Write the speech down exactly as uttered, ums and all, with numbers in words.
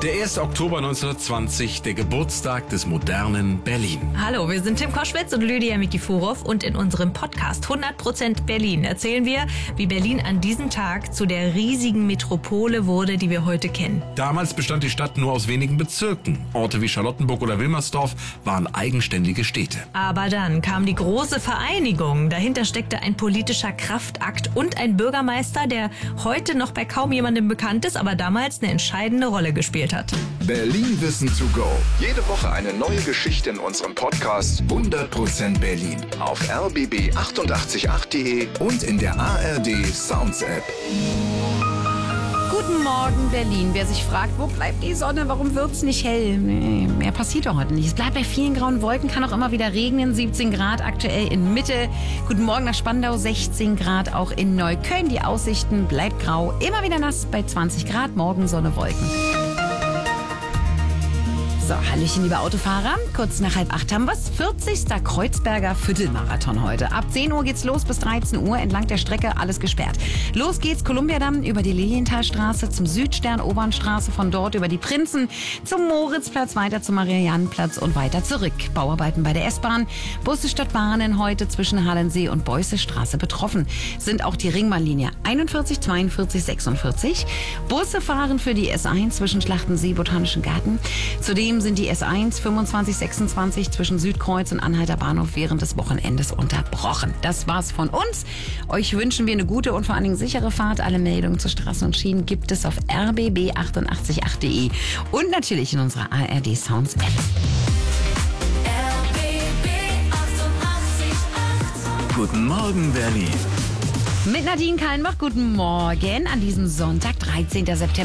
Der erste Oktober neunzehnhundertzwanzig, der Geburtstag des modernen Berlin. Hallo, wir sind Tim Koschwitz und Lydia Mikifurow und in unserem Podcast hundert Prozent Berlin erzählen wir, wie Berlin an diesem Tag zu der riesigen Metropole wurde, die wir heute kennen. Damals bestand die Stadt nur aus wenigen Bezirken. Orte wie Charlottenburg oder Wilmersdorf waren eigenständige Städte. Aber dann kam die große Vereinigung. Dahinter steckte ein politischer Kraftakt und ein Bürgermeister, der heute noch bei kaum jemandem bekannt ist, aber damals eine entscheidende Rolle gespielt hat. Berlin Wissen to go. Jede Woche eine neue Geschichte in unserem Podcast hundert Prozent Berlin. Auf r b b achtundachtzig Komma acht punkt de und in der A R D Sounds App. Guten Morgen, Berlin. Wer sich fragt, wo bleibt die Sonne, warum wird's nicht hell? Nee, mehr passiert doch heute nicht. Es bleibt bei vielen grauen Wolken, kann auch immer wieder regnen. siebzehn Grad aktuell in Mitte. Guten Morgen nach Spandau, sechzehn Grad auch in Neukölln. Die Aussichten bleibt grau, immer wieder nass bei zwanzig Grad. Morgen Sonne, Wolken. So, hallöchen, liebe Autofahrer. Kurz nach halb acht haben wir's. vierzigster Kreuzberger Viertelmarathon heute. Ab zehn Uhr geht's los bis dreizehn Uhr. Entlang der Strecke alles gesperrt. Los geht's Kolumbiadamm über die Lilienthalstraße zum Südstern Obernstraße, von dort über die Prinzen zum Moritzplatz, weiter zum Mariannenplatz und weiter zurück. Bauarbeiten bei der S-Bahn. Busse statt Bahnen heute zwischen Halensee und Beußestraße betroffen. Sind auch die Ringbahnlinie einundvierzig, zweiundvierzig, sechsundvierzig. Busse fahren für die S eins zwischen Schlachtensee, Botanischen Garten. Zudem sind die S eins fünfundzwanzig, sechsundzwanzig zwischen Südkreuz und Anhalter Bahnhof während des Wochenendes unterbrochen. Das war's von uns. Euch wünschen wir eine gute und vor allen Dingen sichere Fahrt. Alle Meldungen zu Straßen und Schienen gibt es auf r b b achtundachtzig Komma acht punkt de und natürlich in unserer A R D Sounds App. Guten Morgen, Berlin. Mit Nadine Kallenbach, guten Morgen an diesem Sonntag, dreizehnten September.